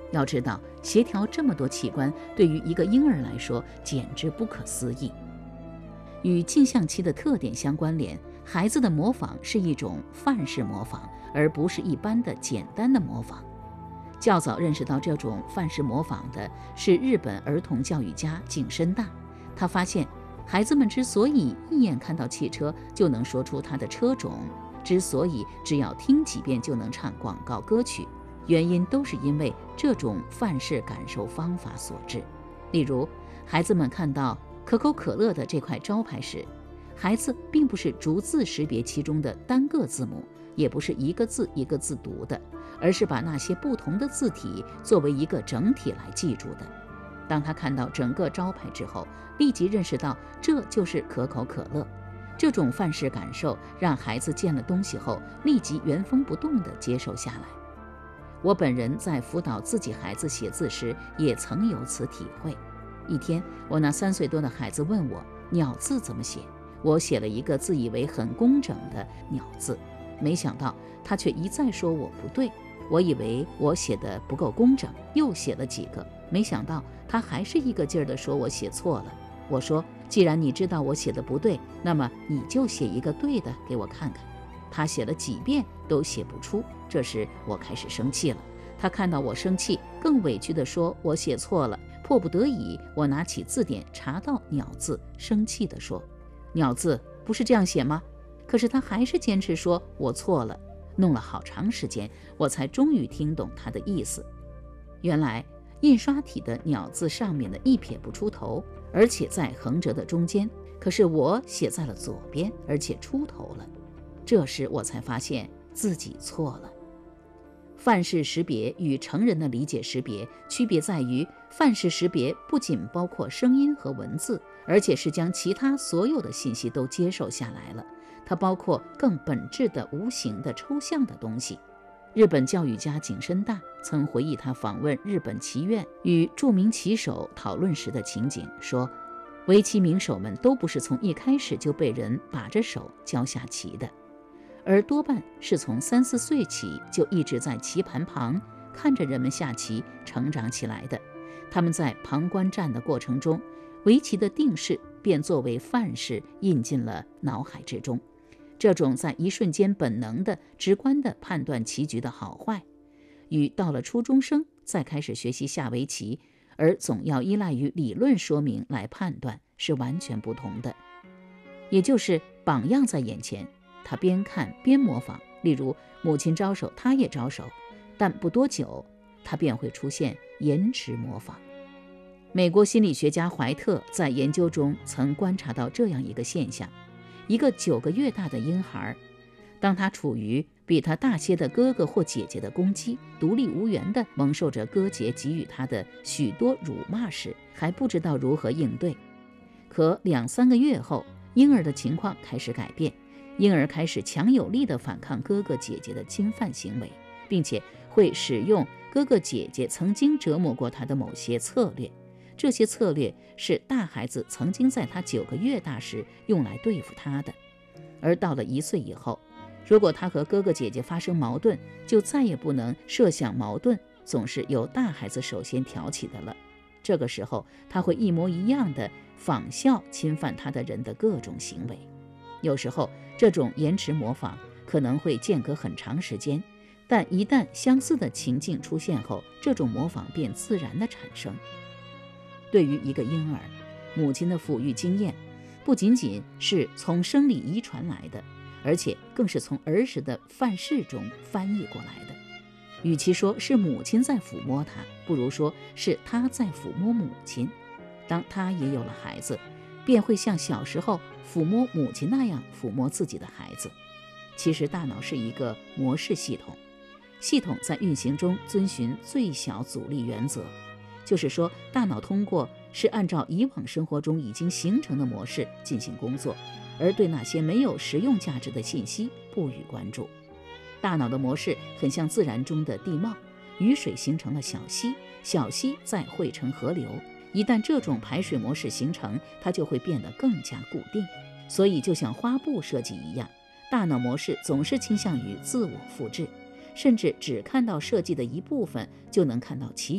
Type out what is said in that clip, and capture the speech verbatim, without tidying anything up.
要知道，协调这么多器官对于一个婴儿来说简直不可思议。与镜像期的特点相关联，孩子的模仿是一种范式模仿，而不是一般的简单的模仿。较早认识到这种范式模仿的是日本儿童教育家井深大。他发现，孩子们之所以一眼看到汽车就能说出它的车种，之所以只要听几遍就能唱广告歌曲，原因都是因为这种范式感受方法所致。例如，孩子们看到可口可乐的这块招牌时，孩子并不是逐字识别其中的单个字母，也不是一个字一个字读的，而是把那些不同的字体作为一个整体来记住的。当他看到整个招牌之后，立即认识到这就是可口可乐。这种范式感受让孩子见了东西后立即原封不动地接受下来。我本人在辅导自己孩子写字时也曾有此体会。一天，我那三岁多的孩子问我鸟字怎么写，我写了一个自以为很工整的鸟字，没想到他却一再说我不对。我以为我写的不够工整，又写了几个，没想到他还是一个劲儿地说我写错了。我说，既然你知道我写的不对，那么你就写一个对的给我看看。他写了几遍都写不出，这时我开始生气了。他看到我生气，更委屈地说我写错了。迫不得已，我拿起字典查到鸟字，生气地说，鸟字不是这样写吗？可是他还是坚持说我错了。弄了好长时间，我才终于听懂他的意思。原来印刷体的鸟字上面的一撇不出头，而且在横折的中间，可是我写在了左边，而且出头了。这时我才发现自己错了。范式识别与成人的理解识别区别在于，范式识别不仅包括声音和文字，而且是将其他所有的信息都接受下来了，它包括更本质的无形的抽象的东西。日本教育家井深大曾回忆他访问日本棋院与著名棋手讨论时的情景，说围棋名手们都不是从一开始就被人把着手教下棋的，而多半是从三四岁起就一直在棋盘旁看着人们下棋成长起来的。他们在旁观战的过程中，围棋的定式便作为范式印进了脑海之中。这种在一瞬间本能的直观的判断棋局的好坏，与到了初中生再开始学习下围棋，而总要依赖于理论说明来判断，是完全不同的。也就是榜样在眼前，他边看边模仿，例如母亲招手他也招手，但不多久他便会出现延迟模仿。美国心理学家怀特在研究中曾观察到这样一个现象，一个九个月大的婴孩，当他处于比他大些的哥哥或姐姐的攻击，独立无援地蒙受着哥姐给予他的许多辱骂时，还不知道如何应对。可两三个月后，婴儿的情况开始改变，婴儿开始强有力地反抗哥哥姐姐的侵犯行为，并且会使用哥哥姐姐曾经折磨过他的某些策略。这些策略是大孩子曾经在他九个月大时用来对付他的，而到了一岁以后，如果他和哥哥姐姐发生矛盾，就再也不能设想矛盾总是由大孩子首先挑起的了。这个时候，他会一模一样的仿效侵犯他的人的各种行为。有时候，这种延迟模仿可能会间隔很长时间，但一旦相似的情境出现后，这种模仿便自然的产生。对于一个婴儿，母亲的抚育经验不仅仅是从生理遗传来的，而且更是从儿时的范式中翻译过来的。与其说是母亲在抚摸他，不如说是他在抚摸母亲。当他也有了孩子，便会像小时候抚摸母亲那样抚摸自己的孩子。其实大脑是一个模式系统，系统在运行中遵循最小阻力原则，就是说大脑通过是按照以往生活中已经形成的模式进行工作，而对那些没有实用价值的信息不予关注。大脑的模式很像自然中的地貌，雨水形成了小溪，小溪再汇成河流，一旦这种排水模式形成，它就会变得更加固定。所以就像花布设计一样，大脑模式总是倾向于自我复制，甚至只看到设计的一部分，就能看到其